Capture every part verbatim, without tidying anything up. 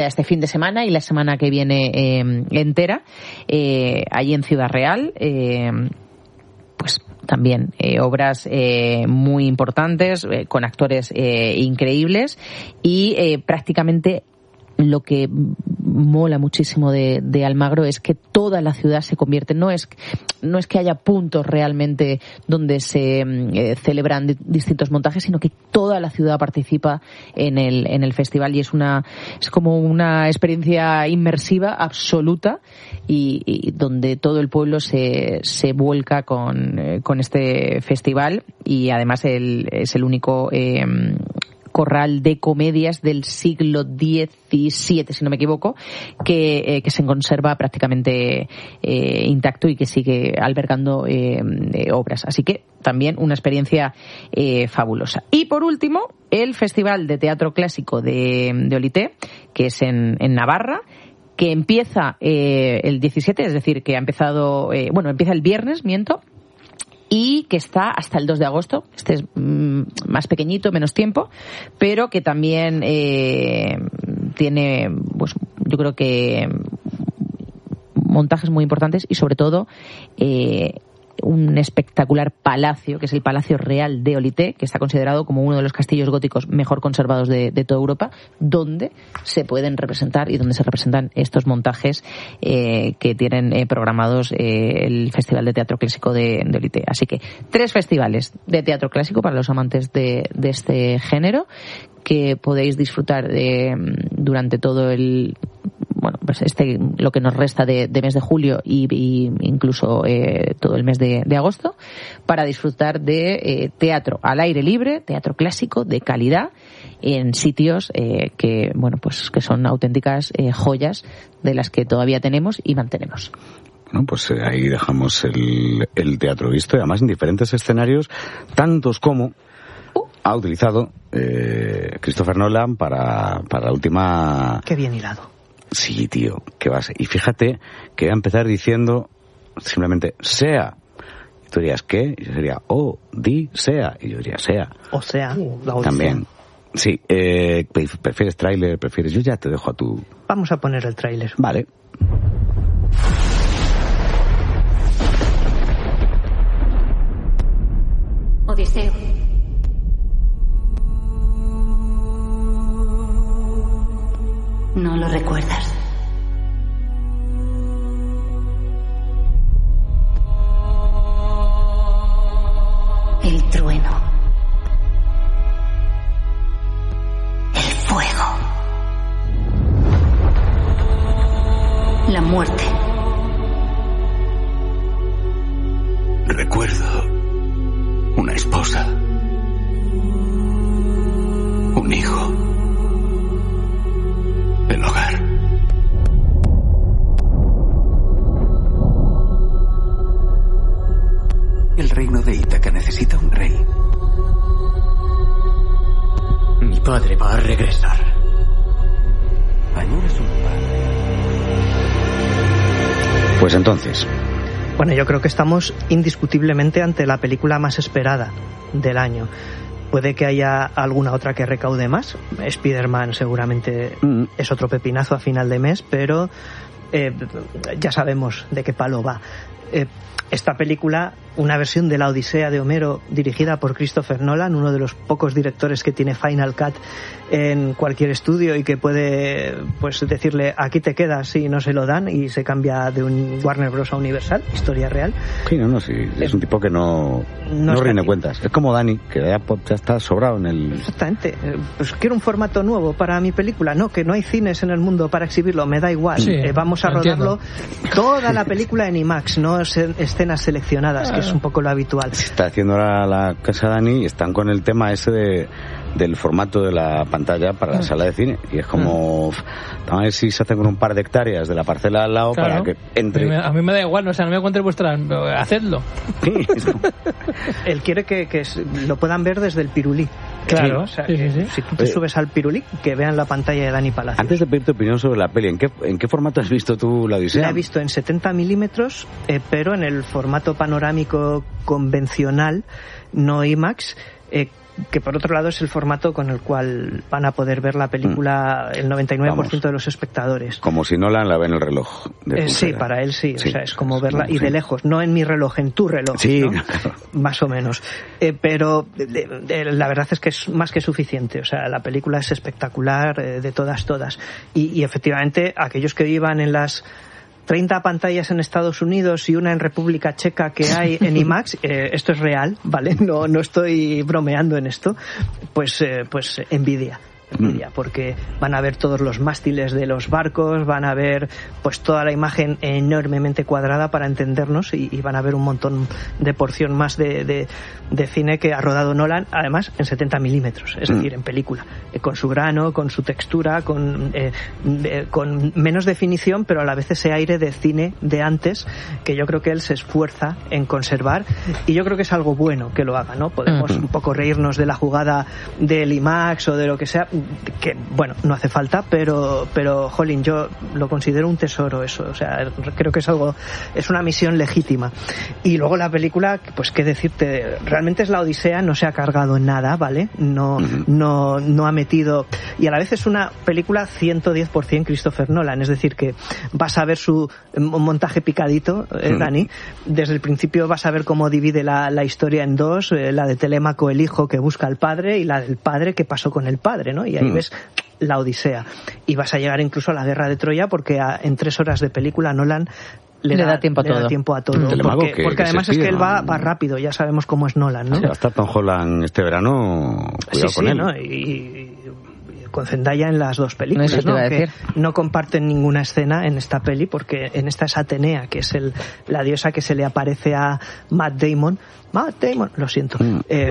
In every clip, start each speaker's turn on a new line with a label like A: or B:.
A: este fin de semana y la semana que viene eh, entera, eh, allí en Ciudad Real, eh, pues también eh, obras eh, muy importantes, eh, con actores eh, increíbles y eh, prácticamente lo que mola muchísimo de, de Almagro es que toda la ciudad se convierte, no es no es que haya puntos realmente donde se eh, celebran di- distintos montajes, sino que toda la ciudad participa en el en el festival y es una es como una experiencia inmersiva absoluta y, y donde todo el pueblo se se vuelca con eh, con este festival y además el, es el único eh, corral de comedias del siglo diecisiete, si no me equivoco, que, eh, que se conserva prácticamente eh, intacto y que sigue albergando eh, eh, obras. Así que también una experiencia eh, fabulosa. Y por último, el Festival de Teatro Clásico de, de Olité, que es en, en Navarra, que empieza eh, el diecisiete, es decir, que ha empezado, eh, bueno, empieza el viernes, miento, y que está hasta el dos de agosto. Este es mm, más pequeñito, menos tiempo, pero que también eh, tiene, pues yo creo que montajes muy importantes y sobre todo eh, un espectacular palacio, que es el Palacio Real de Olité, que está considerado como uno de los castillos góticos mejor conservados de, de toda Europa, donde se pueden representar y donde se representan estos montajes eh, que tienen eh, programados eh, el Festival de Teatro Clásico de, de Olité. Así que tres festivales de teatro clásico para los amantes de, de este género que podéis disfrutar de, durante todo el bueno, pues este, lo que nos resta de, de mes de julio y, y incluso eh, todo el mes de, de agosto, para disfrutar de eh, teatro al aire libre, teatro clásico de calidad, en sitios eh, que, bueno, pues que son auténticas eh, joyas de las que todavía tenemos y mantenemos.
B: Bueno, pues eh, ahí dejamos el, el teatro visto, y además en diferentes escenarios, tantos como uh. ha utilizado eh, Christopher Nolan para, para la última...
C: Qué bien hilado.
B: Sí, tío, qué base. Y fíjate que voy a empezar diciendo simplemente sea. Y tú dirías, ¿qué? Y yo diría, oh, di, sea. Y yo diría, sea.
C: O sea, la Odisea.
B: También. Sí, eh, ¿prefieres tráiler? ¿Prefieres? Yo ya te dejo a tu...
C: Vamos a poner el tráiler.
B: Vale.
D: Odiseo. ¿No lo recuerdas? El trueno. El fuego. La muerte.
E: Recuerdo una esposa. Un hijo. El hogar. El reino de Ítaca necesita un rey.
F: Mi padre va a regresar.
E: Añoras un padre.
B: Pues entonces...
C: Bueno, yo creo que estamos indiscutiblemente ante la película más esperada del año. Puede que haya alguna otra que recaude más. Spider-Man seguramente mm. es otro pepinazo a final de mes, pero eh, ya sabemos de qué palo va. Eh, esta película, una versión de la Odisea de Homero dirigida por Christopher Nolan, uno de los pocos directores que tiene Final Cut en cualquier estudio y que puede pues decirle aquí te quedas si no se lo dan y se cambia de un Warner Bros. A Universal, historia real.
B: Sí, no, no, sí, es un tipo que no, no, no rinde cuentas. Es como Dani, que ya, ya está sobrado en el...
C: Exactamente. Pues quiero un formato nuevo para mi película. No, que no hay cines en el mundo para exhibirlo, me da igual.
G: Sí,
C: eh, vamos a rodarlo
G: entiendo.
C: Toda la película en IMAX, no escenas seleccionadas, que es un poco lo habitual.
B: Se está haciendo ahora la casa Dani y están con el tema ese de del formato de la pantalla para la sala de cine, y es como a ver si se hacen con un par de hectáreas de la parcela al lado, claro, para que entre.
G: A mí, me, a mí me da igual, o sea, no me cuentes vuestras, hacedlo.
B: Sí,
C: él quiere que, que lo puedan ver desde el pirulí.
G: Claro,
C: sí, o sea,
G: sí, sí, sí.
C: Si tú te Oye, subes al pirulí, que vean la pantalla de Dani Palacios.
B: Antes de pedir tu opinión sobre la peli, ¿en qué, en qué formato has visto tú la Odisea?
C: La he visto en setenta milímetros, eh, pero en el formato panorámico convencional, no IMAX, eh, que por otro lado es el formato con el cual van a poder ver la película el noventa y nueve por ciento Vamos. de los espectadores.
B: Como si Nolan la ve en el reloj. De
C: eh, sí, para él sí, sí, o sea, es como verla,
B: sí.
C: y de lejos, no en mi reloj, en tu reloj,
B: sí,
C: ¿no?
B: Claro.
C: Más o menos. Eh, pero de, de, la verdad es que es más que suficiente, o sea, la película es espectacular eh, de todas, todas. Y, y efectivamente, aquellos que vivan en las treinta pantallas en Estados Unidos y una en República Checa que hay en IMAX, eh, esto es real, ¿vale? No, no estoy bromeando en esto, pues, eh, pues envidia. porque van a ver todos los mástiles de los barcos, van a ver pues toda la imagen enormemente cuadrada para entendernos y, y van a ver un montón de porción más de, de, de cine que ha rodado Nolan, además en setenta milímetros, es decir, en película, eh, con su grano, con su textura, con, eh, de, con menos definición, pero a la vez ese aire de cine de antes que yo creo que él se esfuerza en conservar, y yo creo que es algo bueno que lo haga, ¿no? Podemos un poco reírnos de la jugada del IMAX o de lo que sea, que bueno, no hace falta, pero pero jolín, yo lo considero un tesoro eso, o sea, creo que es algo, es una misión legítima. Y luego la película, pues qué decirte, realmente es la Odisea, no se ha cargado en nada, ¿vale? No no no ha metido, y a la vez es una película ciento diez por ciento Christopher Nolan, es decir, que vas a ver su montaje picadito, eh, Dani, desde el principio vas a ver cómo divide la, la historia en dos, eh, la de Telémaco, el hijo que busca al padre, y la del padre que pasó con el padre, ¿no? Y ahí mm. ves la Odisea. Y vas a llegar incluso a la guerra de Troya, porque a, en tres horas de película Nolan le, le da, da tiempo a todo. Da tiempo a todo. Porque, que, porque que además es que él va, va rápido, ya sabemos cómo es Nolan, ¿no?
B: Sí, va a estar Tom Holland este verano, cuidado
C: sí,
B: con
C: sí,
B: él.
C: ¿no? Y, y con Zendaya en las dos películas, ¿no? Que no comparten ninguna escena en esta peli, porque en esta es Atenea, que es el, la diosa que se le aparece a Matt Damon. Matt Damon, lo siento. Mm. Eh,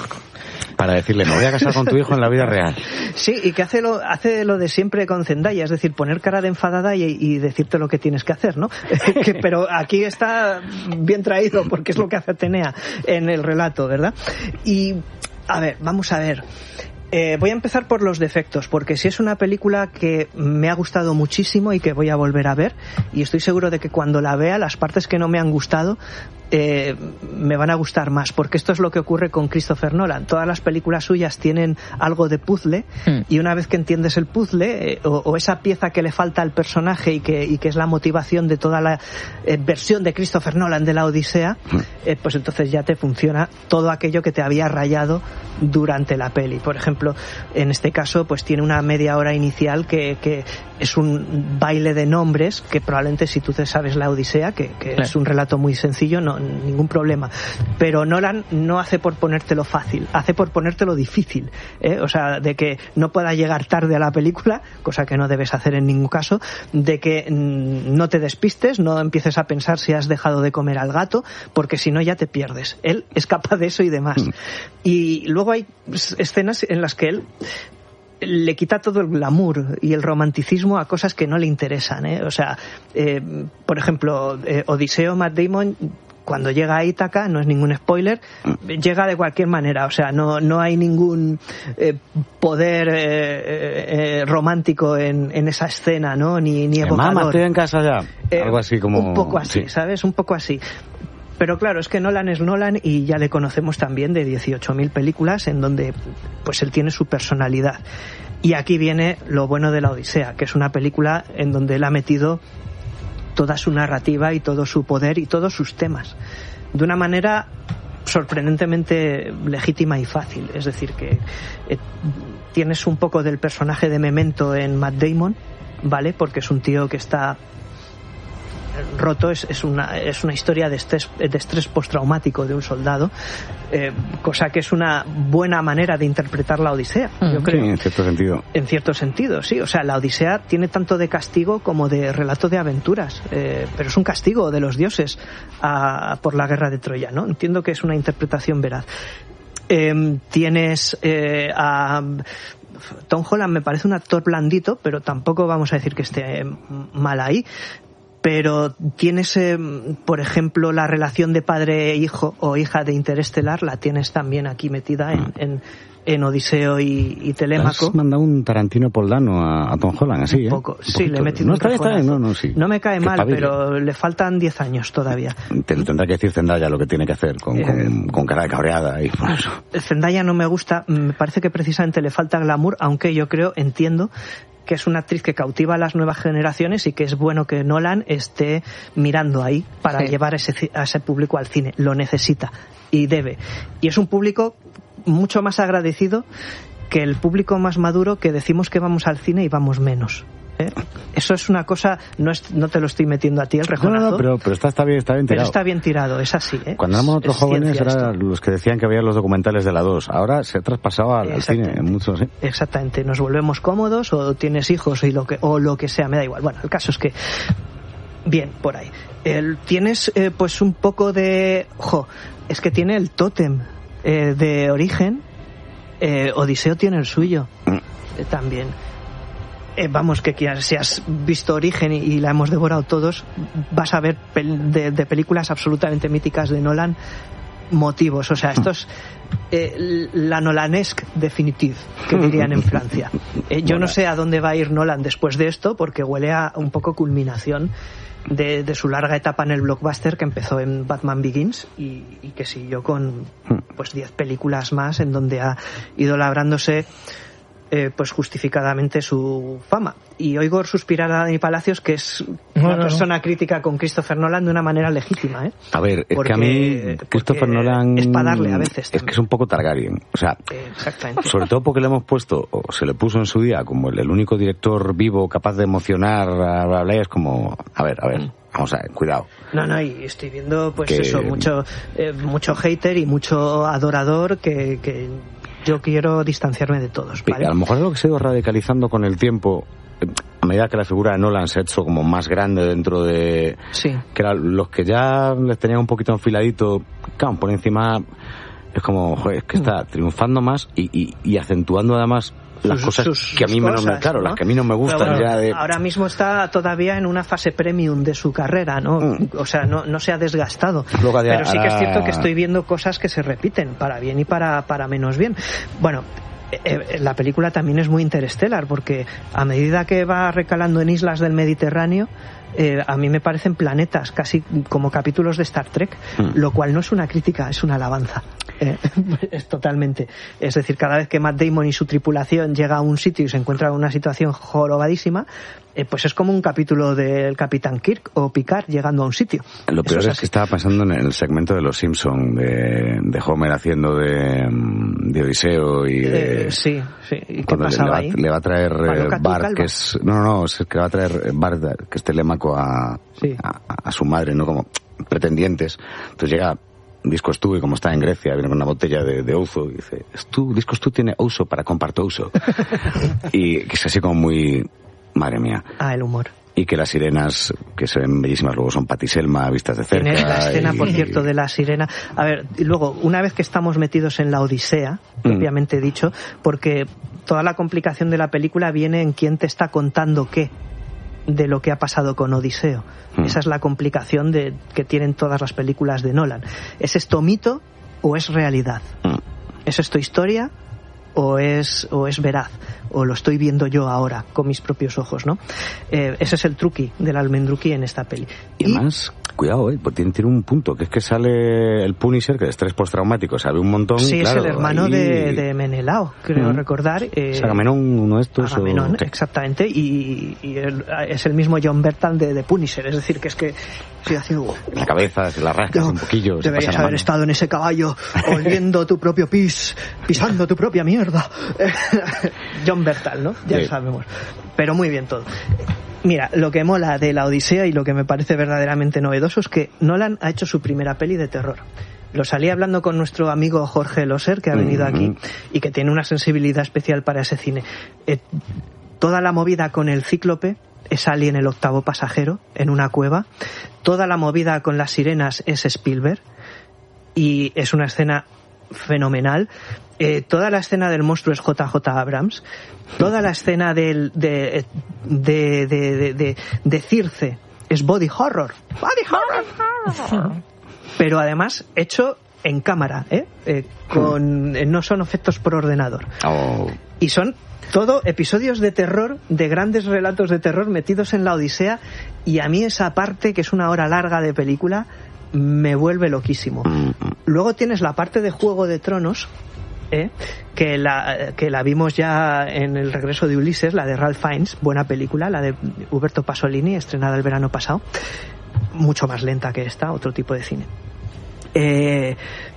B: Para decirle, me voy a casar con tu hijo en la vida real.
C: Sí, y que hace lo, hace lo de siempre con Zendaya, es decir, poner cara de enfadada y, y decirte lo que tienes que hacer, ¿no? que, pero aquí está bien traído, porque es lo que hace Atenea en el relato, ¿verdad? Y, a ver, vamos a ver. Eh, voy a empezar por los defectos, porque si es una película que me ha gustado muchísimo y que voy a volver a ver, y estoy seguro de que cuando la vea, las partes que no me han gustado eh, me van a gustar más, porque esto es lo que ocurre con Christopher Nolan. Todas las películas suyas tienen algo de puzzle, mm. y una vez que entiendes el puzzle, eh, o, o esa pieza que le falta al personaje y que, y que es la motivación de toda la eh, versión de Christopher Nolan de la Odisea, mm. eh, pues entonces ya te funciona todo aquello que te había rayado durante la peli. Por ejemplo, en este caso, pues tiene una media hora inicial que, que es un baile de nombres, que probablemente si tú te sabes la Odisea, que, que claro. es un relato muy sencillo, no ningún problema. Pero Nolan no hace por ponértelo fácil, hace por ponértelo difícil, ¿eh? O sea, de que no pueda llegar tarde a la película, cosa que no debes hacer en ningún caso, de que mm, no te despistes, no empieces a pensar si has dejado de comer al gato, porque si no ya te pierdes. Él es capaz de eso y demás. Mm. Y luego hay escenas en las que él le quita todo el glamour y el romanticismo a cosas que no le interesan, ¿eh? O sea, eh, por ejemplo, eh, Odiseo, Matt Damon, cuando llega a Ítaca, no es ningún spoiler, llega de cualquier manera, o sea, no no hay ningún eh, poder eh, eh, romántico en, en esa escena, ¿no? Ni, ni evocador.
B: Mamá, estoy en casa ya.
C: Eh,
B: Algo así como...
C: Un poco así, sí. ¿Sabes? Un poco así. Pero claro, es que Nolan es Nolan y ya le conocemos también de dieciocho mil películas en donde pues él tiene su personalidad. Y aquí viene lo bueno de la Odisea, que es una película en donde él ha metido toda su narrativa y todo su poder y todos sus temas de una manera sorprendentemente legítima y fácil. Es decir, que eh, tienes un poco del personaje de Memento en Matt Damon, ¿vale? Porque es un tío que está roto, es, es una es una historia de estrés, de estrés postraumático de un soldado, eh, cosa que es una buena manera de interpretar la Odisea, yo
B: sí,
C: creo.
B: En cierto sentido.
C: En cierto sentido, sí. O sea, la Odisea tiene tanto de castigo como de relato de aventuras, eh, pero es un castigo de los dioses a, por la guerra de Troya, ¿no? Entiendo que es una interpretación veraz. Eh, tienes eh, a Tom Holland, me parece un actor blandito, pero tampoco vamos a decir que esté mal ahí. Pero tienes, eh, por ejemplo, la relación de padre-hijo o hija de Interestelar, la tienes también aquí metida en, en, en Odiseo y, y Telémaco.
B: Has mandado un Tarantino poldano a, a Tom Holland, así,
C: un
B: ¿eh?
C: poco.
B: Un
C: sí, le he metido
B: no,
C: un
B: está bien, está bien. No, no, sí.
C: No me cae
B: que
C: mal,
B: espabile.
C: pero le faltan diez años todavía.
B: Te lo tendrá que decir Zendaya lo que tiene que hacer, con,
C: Eh,
B: con, con cara de cabreada y por eso.
C: Zendaya no me gusta, me parece que precisamente le falta glamour, aunque yo creo, entiendo que es una actriz que cautiva a las nuevas generaciones y que es bueno que Nolan esté mirando ahí para
A: sí.
C: llevar a ese, a ese público al cine. Lo necesita y debe. Y es un público mucho más agradecido que el público más maduro que decimos que vamos al cine y vamos menos. ¿eh? Eso es una cosa, no, es, no te lo estoy metiendo a ti el rejonazo.
B: No, no, no, pero, pero está, está bien, está bien
C: pero
B: tirado.
C: está bien tirado, es así. ¿eh?
B: Cuando éramos otros
C: Es
B: jóvenes
C: ciencia
B: eran
C: esto.
B: los que decían que había los documentales de la dos. Ahora se ha traspasado al, al cine, en muchos, ¿sí?
C: Exactamente, nos volvemos cómodos o tienes hijos y lo que, o lo que sea, me da igual. Bueno, el caso es que, bien, por ahí. El, tienes eh, pues un poco de... Ojo, es que tiene el tótem eh, de origen, eh, Odiseo tiene el suyo eh, también. Eh, vamos, que quieras, si has visto Origen y, y la hemos devorado todos, vas a ver pel- de, de películas absolutamente míticas de Nolan motivos, o sea, esto es eh, la Nolanesque definitive, que dirían en Francia. Eh, yo no sé a dónde va a ir Nolan después de esto, porque huele a un poco culminación de, de su larga etapa en el blockbuster que empezó en Batman Begins y, y que siguió con pues diez películas más en donde ha ido labrándose Eh, pues justificadamente su fama. Y oigo suspirar a Dani Palacios, que es una
G: No, no,
C: persona crítica con Christopher Nolan de una manera legítima, ¿eh?
B: A ver, es
C: Porque-
B: que a mí Christopher
C: porque
B: Nolan
C: es para darle a veces
B: es
C: también.
B: que es un poco Targaryen, o sea,
C: Eh, exactamente.
B: sobre todo porque le hemos puesto, o se le puso en su día como el, el único director vivo capaz de emocionar a la ley, es como, a ver, a ver, vamos a ver, cuidado.
C: No, no, y estoy viendo pues
B: Que-
C: eso, mucho eh, mucho hater y mucho adorador que, que yo quiero distanciarme de todos, ¿vale?
B: A lo mejor es lo que se ha ido radicalizando con el tiempo, eh, a medida que la figura de Nolan se ha hecho como más grande dentro de...
C: Sí.
B: Que eran los que ya les tenían un poquito enfiladito, claro, por encima es como, joder, es que está triunfando más y, y, y acentuando además las
C: Sus-
B: cosas
C: sus-
B: que a mí
C: sus
B: menos me,
C: cosas,
B: claro,
C: ¿no?
B: las que a mí no me gustan
C: Pero bueno,
B: ya de...
C: ahora mismo está todavía en una fase premium de su carrera, ¿no?
B: Mm.
C: O sea, no, no se ha desgastado.
B: Luego de-
C: Pero sí que es
B: ahora-
C: cierto que estoy viendo cosas que se repiten, para bien y para, para menos bien. Bueno, eh, eh, la película también es muy interestelar, porque a medida que va recalando en islas del Mediterráneo, eh, a mí me parecen planetas, casi como capítulos de Star Trek,
B: Mm.
C: lo cual no es una crítica, es una alabanza. Eh, es totalmente. Es decir, cada vez que Matt Damon y su tripulación llega a un sitio y se encuentra en una situación jorobadísima, eh, pues es como un capítulo del Capitán Kirk o Picard llegando a un sitio.
B: Lo
C: Eso
B: peor es,
C: así.
B: que estaba pensando en el segmento de Los Simpson de, de Homer haciendo de, de Odiseo y de...
C: Eh, sí, sí. ¿Y qué
B: cuando le, le
C: pasaba
B: va,
C: ahí?
B: le va a traer eh,
C: Paloca, tú,
B: Bart,
C: calva.
B: que es... No, no, no, es que le va a traer Bart, que es Telémaco a,
C: Sí.
B: a, a su madre, ¿no? Como pretendientes. Entonces llega Disco Stu y como está en Grecia, viene con una botella de, de ouzo y dice, Stu, Disco Stu tiene ouzo para compartir ouzo. Y que es así como muy... Madre mía.
C: Ah, el humor.
B: Y que las sirenas, que se ven bellísimas, luego son Patti Selma vistas de cerca.
C: Tienes la escena,
B: y-
C: por cierto, de la sirena. A ver, y luego, una vez que estamos metidos en la Odisea,
B: Mm.
C: propiamente dicho, porque toda la complicación de la película viene en quién te está contando qué de lo que ha pasado con Odiseo.
B: Mm.
C: Esa es la complicación de, que tienen todas las películas de Nolan. ¿Es esto mito o es realidad?
B: Mm.
C: ¿Es esto historia o es, o es veraz? O lo estoy viendo yo ahora con mis propios ojos, ¿no? Eh, ese es el truqui del almendruqui en esta peli.
B: Y además, cuidado, eh, porque tiene, tiene un punto, que es que sale el Punisher, que de estrés postraumático sabe un montón.
C: Sí,
B: claro,
C: es el hermano
B: ahí-
C: de, de Menelao, creo
B: Mm.
C: recordar. Eh,
B: ¿Es Agamenón uno de estos?
C: Agamenón,
B: o qué?
C: exactamente, y, y el- es el mismo John Bertal de, de Punisher, es decir, que es que estoy haciendo...
B: En la cabeza, se la rascas un poquillo. se
C: Deberías
B: pasa la
C: haber
B: mano.
C: estado en ese caballo, oliendo tu propio pis, pisando tu propia mierda. John Bertal, ¿no? Ya
B: Sí.
C: lo sabemos. Pero muy bien todo. Mira, lo que mola de la Odisea y lo que me parece verdaderamente novedoso es que Nolan ha hecho su primera peli de terror. Lo salí hablando con nuestro amigo Jorge Loser, que ha venido
B: Mm-hmm.
C: aquí y que tiene una sensibilidad especial para ese cine. Eh, toda la movida con el cíclope es Alien el octavo pasajero en una cueva. Toda la movida con las sirenas es Spielberg y es una escena fenomenal. Eh, toda la escena del monstruo es J J Abrams. Toda la escena del, de, de, de, de, de, de Circe es body horror. Body horror. Pero además hecho en cámara, ¿eh? eh con eh, no son efectos por ordenador.
B: Oh.
C: Y son todo episodios de terror, de grandes relatos de terror metidos en la Odisea, y a mí esa parte, que es una hora larga de película, me vuelve loquísimo. Luego tienes la parte de Juego de Tronos, ¿eh? que, la, que la vimos ya en El regreso de Ulises, la de Ralph Fiennes, buena película, la de Uberto Pasolini, estrenada el verano pasado, mucho más lenta que esta, otro tipo de cine. Eh,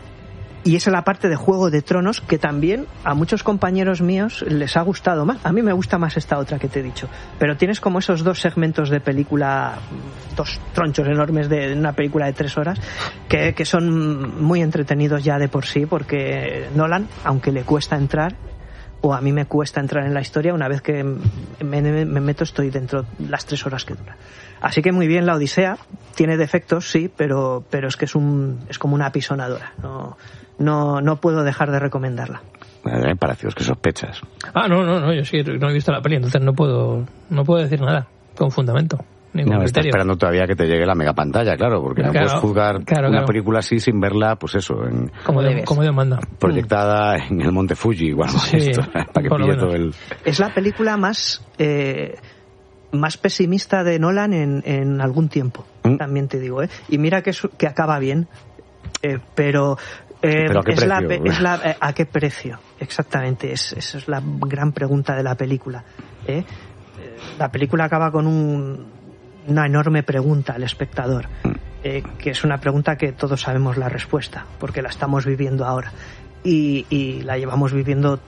C: y esa es la parte de Juego de Tronos, que también a muchos compañeros míos les ha gustado más. A mí me gusta más esta otra que te he dicho. Pero tienes como esos dos segmentos de película, dos tronchos enormes de una película de tres horas, que, que son muy entretenidos ya de por sí, porque Nolan, aunque le cuesta entrar, o a mí me cuesta entrar en la historia, una vez que me, me meto estoy dentro las tres horas que dura. Así que muy bien la Odisea, tiene defectos, sí, pero, pero es que es un es como una apisonadora. No, no, no puedo dejar de recomendarla.
B: Me pareció que sospechas.
G: Ah, no, no, no, yo sí no he visto la peli, entonces no puedo, no puedo decir nada con fundamento.
B: No, está esperando todavía que te llegue la mega pantalla, claro, porque no
G: claro,
B: puedes juzgar
G: claro,
B: una
G: claro.
B: película así sin verla, pues eso, en,
G: como, de, como Dios manda.
B: Proyectada en el Monte Fuji, igual,
G: sí,
B: esto, para que pille todo el...
C: Es la película más eh, más pesimista de Nolan en, en algún tiempo, ¿Mm? también te digo, ¿eh? Y mira que, es, que acaba bien, eh, pero... Eh,
B: ¿Pero a qué
C: es
B: precio?
C: La, es la, eh, ¿A qué precio? Exactamente, es, esa es la gran pregunta de la película. ¿eh? La película acaba con un, una enorme pregunta al espectador, eh, que es una pregunta que todos sabemos la respuesta, porque la estamos viviendo ahora. Y, y la llevamos viviendo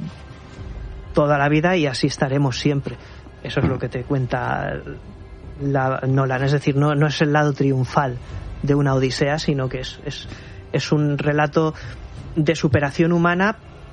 C: toda la vida y así estaremos siempre. Eso es lo que te cuenta la Nolan. Es decir, no, no es el lado triunfal de una Odisea, sino que es... es Es un relato de superación humana,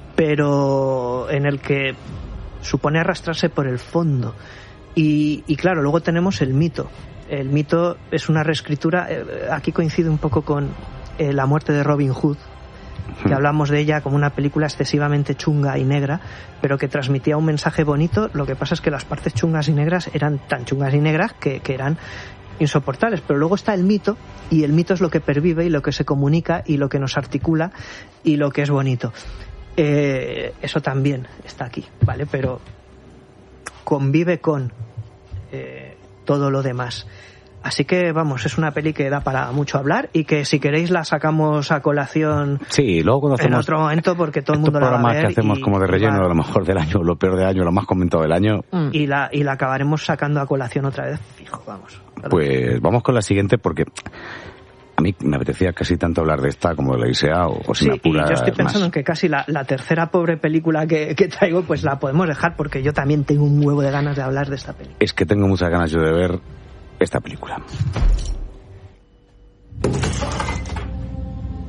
C: pero en el que supone arrastrarse por el fondo. Y, y claro, luego tenemos el mito. El mito es una reescritura, eh, aquí coincide un poco con eh, La muerte de Robin Hood, que hablamos de ella como una película excesivamente chunga y negra, pero que transmitía un mensaje bonito. Lo que pasa es que las partes chungas y negras eran tan chungas y negras que, que eran insoportables, pero luego está el mito, y el mito es lo que pervive y lo que se comunica y lo que nos articula y lo que es bonito. Eh, eso también está aquí, ¿vale? Pero convive con eh, todo lo demás. Así que, vamos, es una peli que da para mucho hablar y que si queréis la sacamos a colación
B: sí, luego cuando hacemos
C: en otro momento porque todo el mundo la va a ver.
B: Estos programas que hacemos
C: y,
B: como de relleno,
C: va,
B: a lo mejor del año, lo peor del año, lo más comentado del año.
C: Y la, y la acabaremos sacando a colación otra vez, fijo, vamos.
B: Pues vamos con la siguiente porque a mí me apetecía casi tanto hablar de esta como de la Odisea o, o si
C: sí,
B: me apura
C: y yo estoy pensando
B: más.
C: en que casi la, la tercera pobre película que, que traigo pues la podemos dejar porque yo también tengo un huevo de ganas de hablar de esta película.
B: Es que tengo muchas ganas yo de ver esta película.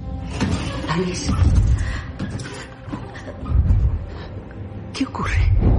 D: Alice, ¿qué ocurre?